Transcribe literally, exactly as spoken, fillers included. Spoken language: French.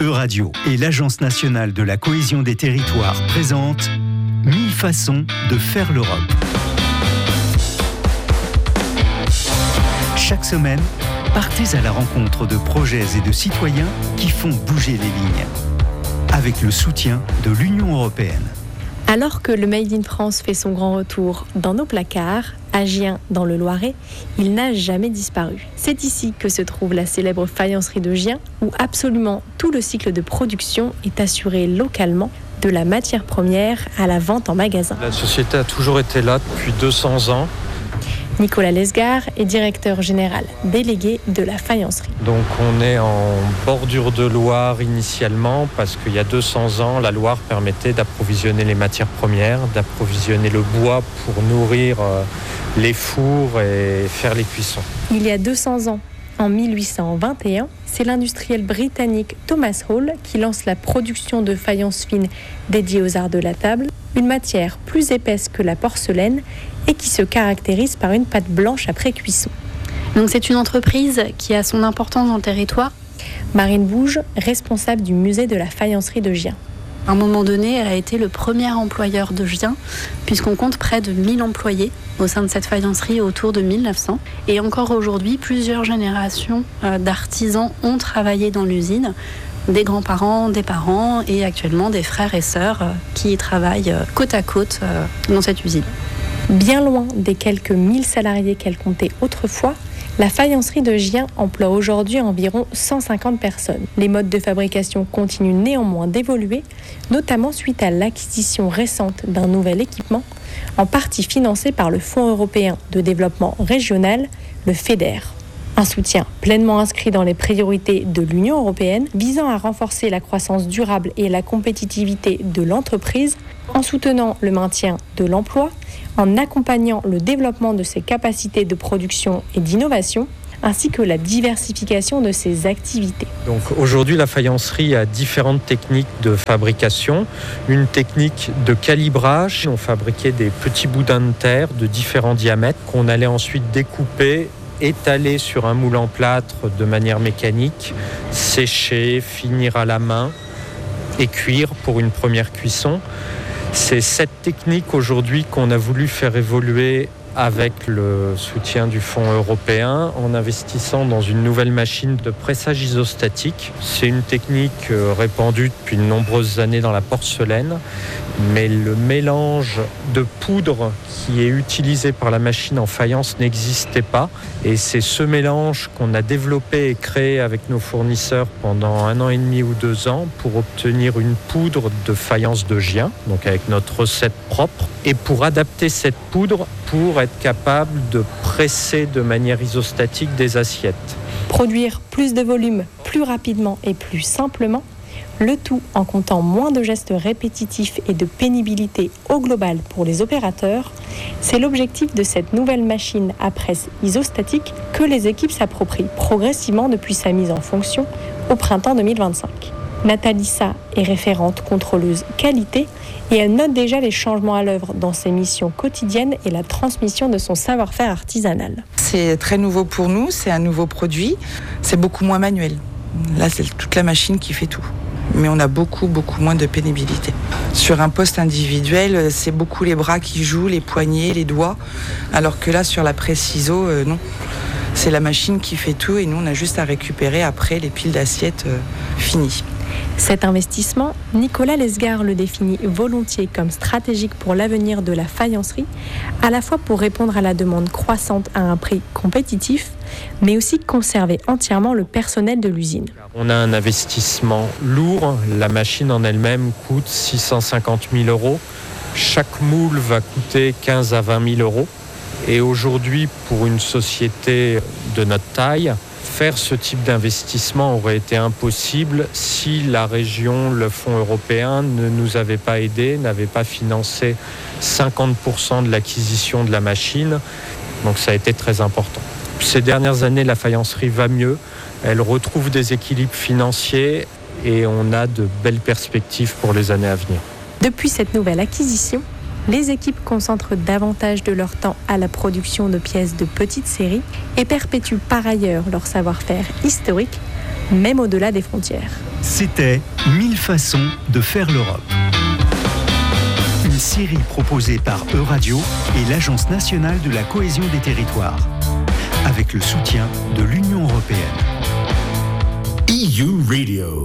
Euradio et l'Agence nationale de la cohésion des territoires présentent mille façons de faire l'Europe. Chaque semaine, partez à la rencontre de projets et de citoyens qui font bouger les lignes, avec le soutien de l'Union européenne. Alors que le Made in France fait son grand retour dans nos placards, à Gien, dans le Loiret, il n'a jamais disparu. C'est ici que se trouve la célèbre faïencerie de Gien, où absolument tout le cycle de production est assuré localement, de la matière première à la vente en magasin. La société a toujours été là depuis deux cents ans. Nicolas Lesgard est directeur général délégué de la faïencerie. Donc on est en bordure de Loire initialement parce qu'il y a deux cents ans, la Loire permettait d'approvisionner les matières premières, d'approvisionner le bois pour nourrir les fours et faire les cuissons. Il y a deux cents ans, en mille huit cent vingt et un, c'est l'industriel britannique Thomas Hall qui lance la production de faïence fine dédiée aux arts de la table, une matière plus épaisse que la porcelaine et qui se caractérise par une pâte blanche après cuisson. Donc c'est une entreprise qui a son importance dans le territoire. Marine Bouge, responsable du musée de la faïencerie de Gien. À un moment donné, elle a été le premier employeur de Gien, puisqu'on compte près de mille employés au sein de cette faïencerie autour de mille neuf cents. Et encore aujourd'hui, plusieurs générations d'artisans ont travaillé dans l'usine, des grands-parents, des parents et actuellement des frères et sœurs qui y travaillent côte à côte dans cette usine. Bien loin des quelques mille salariés qu'elle comptait autrefois, la faïencerie de Gien emploie aujourd'hui environ cent cinquante personnes. Les modes de fabrication continuent néanmoins d'évoluer, notamment suite à l'acquisition récente d'un nouvel équipement, en partie financé par le Fonds européen de développement régional, le FEDER. Un soutien pleinement inscrit dans les priorités de l'Union européenne, visant à renforcer la croissance durable et la compétitivité de l'entreprise, en soutenant le maintien de l'emploi, en accompagnant le développement de ses capacités de production et d'innovation, ainsi que la diversification de ses activités. Donc aujourd'hui, la faïencerie a différentes techniques de fabrication. Une technique de calibrage, on fabriquait des petits boudins de terre de différents diamètres qu'on allait ensuite découper, étaler sur un moule en plâtre de manière mécanique, sécher, finir à la main et cuire pour une première cuisson. C'est cette technique aujourd'hui qu'on a voulu faire évoluer avec le soutien du Fonds européen en investissant dans une nouvelle machine de pressage isostatique. C'est une technique répandue depuis de nombreuses années dans la porcelaine, mais le mélange de poudre qui est utilisé par la machine en faïence n'existait pas. Et c'est ce mélange qu'on a développé et créé avec nos fournisseurs pendant un an et demi ou deux ans pour obtenir une poudre de faïence de Gien, donc avec notre recette propre, et pour adapter cette poudre pour être capable de presser de manière isostatique des assiettes. Produire plus de volume, plus rapidement et plus simplement, le tout en comptant moins de gestes répétitifs et de pénibilité au global pour les opérateurs, c'est l'objectif de cette nouvelle machine à presse isostatique que les équipes s'approprient progressivement depuis sa mise en fonction au printemps deux mille vingt-cinq. Nathalie Sa est référente contrôleuse qualité et elle note déjà les changements à l'œuvre dans ses missions quotidiennes et la transmission de son savoir-faire artisanal. C'est très nouveau pour nous, c'est un nouveau produit, c'est beaucoup moins manuel. Là, c'est toute la machine qui fait tout. Mais on a beaucoup, beaucoup moins de pénibilité. Sur un poste individuel, c'est beaucoup les bras qui jouent, les poignets, les doigts, alors que là, sur la presse ciseaux, euh, non. C'est la machine qui fait tout et nous, on a juste à récupérer après les piles d'assiettes euh, finies. Cet investissement, Nicolas Lesgard le définit volontiers comme stratégique pour l'avenir de la faïencerie, à la fois pour répondre à la demande croissante à un prix compétitif, mais aussi conserver entièrement le personnel de l'usine. On a un investissement lourd, la machine en elle-même coûte six cent cinquante mille euros, chaque moule va coûter quinze à vingt mille euros, et aujourd'hui, pour une société de notre taille, faire ce type d'investissement aurait été impossible si la région, le Fonds européen ne nous avait pas aidés, n'avait pas financé cinquante pour cent de l'acquisition de la machine. Donc ça a été très important. Ces dernières années, la faïencerie va mieux. Elle retrouve des équilibres financiers et on a de belles perspectives pour les années à venir. Depuis cette nouvelle acquisition, les équipes concentrent davantage de leur temps à la production de pièces de petite série et perpétuent par ailleurs leur savoir-faire historique, même au-delà des frontières. C'était mille façons de faire l'Europe. Une série proposée par Euradio et l'Agence nationale de la cohésion des territoires, avec le soutien de l'Union européenne. E U Radio.